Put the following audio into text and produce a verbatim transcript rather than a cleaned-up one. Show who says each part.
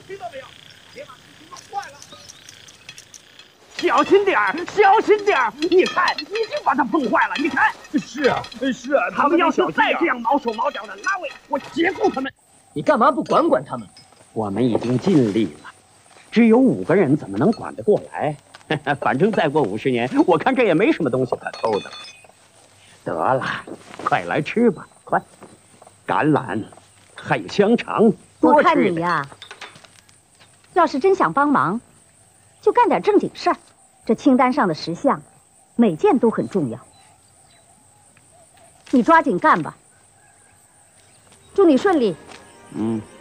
Speaker 1: 听到没有？别把事情弄坏了。
Speaker 2: 小心点儿，小心点儿！你看，已经把它碰坏了。你看，
Speaker 1: 是啊，是啊，
Speaker 2: 他们要是再这
Speaker 1: 样
Speaker 2: 样毛手毛脚的，那我我解雇他们。
Speaker 3: 你干嘛不管管他们？
Speaker 2: 我们已经尽力了，只有五个人，怎么能管得过来？反正再过五十年，我看这也没什么东西可偷的。得了，快来吃吧，快！橄榄，还有香肠，
Speaker 4: 我看你呀，要是真想帮忙，就干点正经事儿。这清单上的十项，每件都很重要，你抓紧干吧。祝你顺利。
Speaker 2: 嗯。